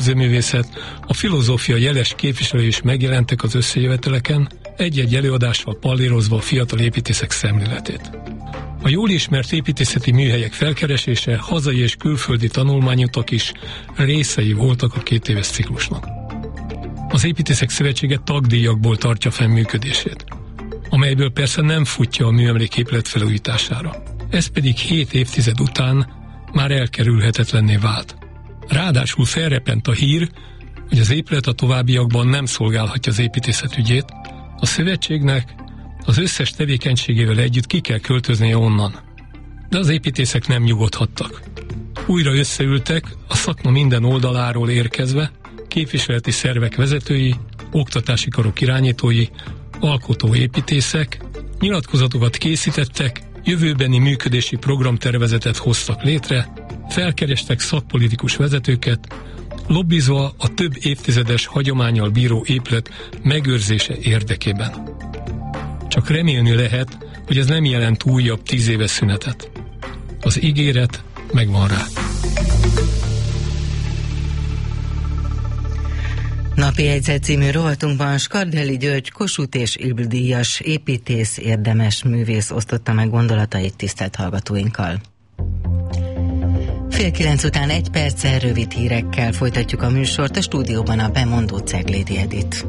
képzőművészet, a filozófia jeles képviselői is megjelentek az összejöveteleken, egy-egy előadással pallírozva a fiatal építészek szemléletét. A jól ismert építészeti műhelyek felkeresése, hazai és külföldi tanulmányutak is részei voltak a 2 éves ciklusnak. Az Építészek Szövetsége tagdíjakból tartja fenn működését, amelyből persze nem futja a műemléképület felújítására. Ez pedig 7 évtized után már elkerülhetetlenné vált. Ráadásul felrepent a hír, hogy az épület a továbbiakban nem szolgálhatja az építészet ügyét, a szövetségnek az összes tevékenységével együtt ki kell költöznie onnan. De az építészek nem nyugodhattak. Újra összeültek, a szakma minden oldaláról érkezve, képviseleti szervek vezetői, oktatási karok irányítói, alkotó építészek, nyilatkozatokat készítettek, jövőbeni működési programtervezetet hoztak létre, felkerestek szakpolitikus vezetőket, lobbizva a több évtizedes hagyománnyal bíró épület megőrzése érdekében. Csak remélni lehet, hogy ez nem jelent újabb 10 éves szünetet. Az ígéret megvan rá. Napi jegyzet című rovatunkban Skardelli György Kossuth és Ybl díjas építész, érdemes művész osztotta meg gondolatait tisztelt hallgatóinkkal. 8:30 után 1 perccel rövid hírekkel folytatjuk a műsort, a stúdióban a bemondó Ceglédi Edit.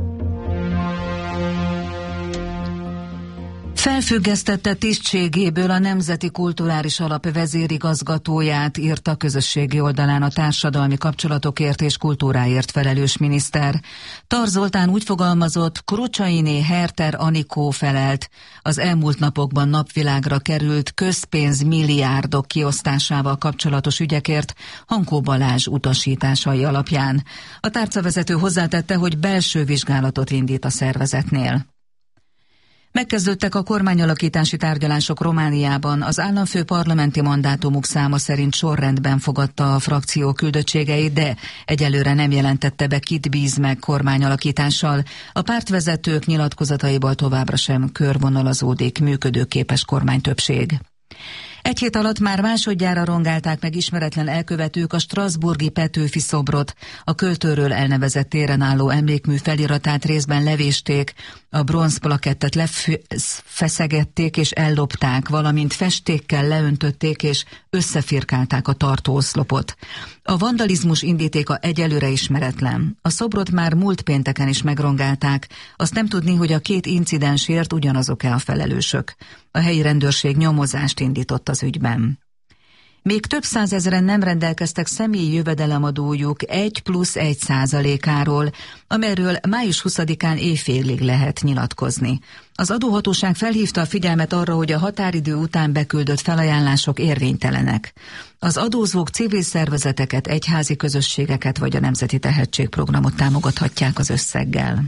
Felfüggesztette tisztségéből a Nemzeti Kulturális Alap vezérigazgatóját, írta közösségi oldalán a társadalmi kapcsolatokért és kultúráért felelős miniszter. Tar Zoltán úgy fogalmazott, Krucsainé Herter Anikó felelt az elmúlt napokban napvilágra került közpénz milliárdok kiosztásával kapcsolatos ügyekért Hankó Balázs utasításai alapján. A tárcavezető hozzátette, hogy belső vizsgálatot indít a szervezetnél. Megkezdődtek a kormányalakítási tárgyalások Romániában. Az államfő parlamenti mandátumuk száma szerint sorrendben fogadta a frakció küldöttségeit, de egyelőre nem jelentette be, kit bíz meg kormányalakítással. A pártvezetők nyilatkozataiból továbbra sem körvonalazódik működőképes kormánytöbbség. 1 hét alatt már másodjára rongálták meg ismeretlen elkövetők a strasbourgi Petőfi szobrot. A költőről elnevezett téren álló emlékmű feliratát részben levésték, a bronzplakettet lefeszegették és ellopták, valamint festékkel leöntötték és összefirkálták a tartóoszlopot. A vandalizmus indítéka egyelőre ismeretlen. A szobrot már múlt pénteken is megrongálták, azt nem tudni, hogy a 2 incidensért ugyanazok-e a felelősök. A helyi rendőrség nyomozást indított az ügyben. Még több százezren nem rendelkeztek személyi jövedelemadójuk 1+1%-áról, amelyről május 20-án éjfélig lehet nyilatkozni. Az adóhatóság felhívta a figyelmet arra, hogy a határidő után beküldött felajánlások érvénytelenek. Az adózók civil szervezeteket, egyházi közösségeket vagy a Nemzeti Tehetségprogramot támogathatják az összeggel.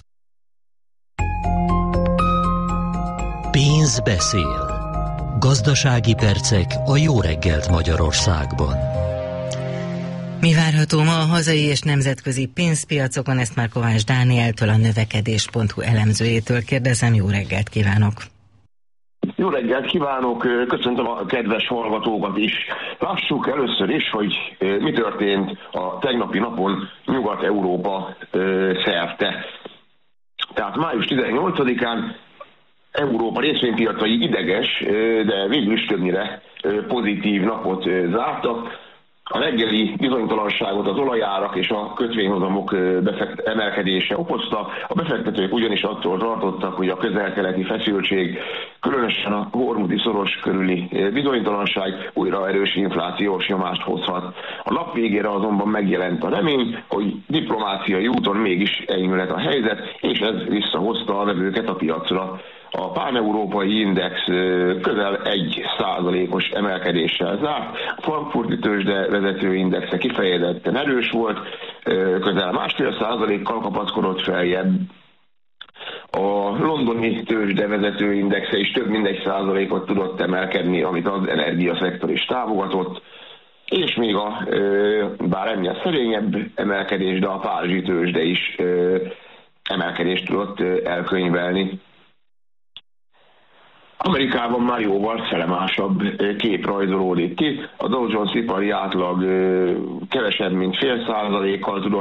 Pénz beszél. Gazdasági percek a Jó reggelt Magyarországban. Mi várható ma a hazai és nemzetközi pénzpiacokon? Ezt már Kovács Dánieltől, a növekedés.hu elemzőjétől kérdezem. Jó reggelt kívánok! Jó reggelt kívánok! Köszöntöm a kedves hallgatókat is. Lássuk először is, hogy mi történt a tegnapi napon Nyugat-Európa szerte. Tehát május 18-án Európa részvénypiacai ideges, de végül is többnyire pozitív napot zártak. A reggeli bizonytalanságot az olajárak és a kötvényhozamok emelkedése okozta. A befektetők ugyanis attól tartottak, hogy a közel-keleti feszültség, különösen a hormuzi szoros körüli bizonytalanság újra erős inflációs nyomást hozhat. A nap végére azonban megjelent a remény, hogy diplomáciai úton mégis enyhülhet a helyzet, és ez visszahozta a vevőket a piacra. A pán-európai index közel 1%-os emelkedéssel zárt, a frankfurti tőzsde vezető indexe kifejezetten erős volt, közel 1,5%-kal kapaszkodott feljebb. A londoni tőzsde vezető indexe is több mint 1%-ot tudott emelkedni, amit az energiaszektor is támogatott, és még bár ennél szerényebb emelkedés, de a párizsi tőzsde is emelkedést tudott elkönyvelni. Amerikában már jóval szelemásabb kép rajzolódik ki. A Dow Jones ipari átlag kevesebb, mint 0,5%-kal tudott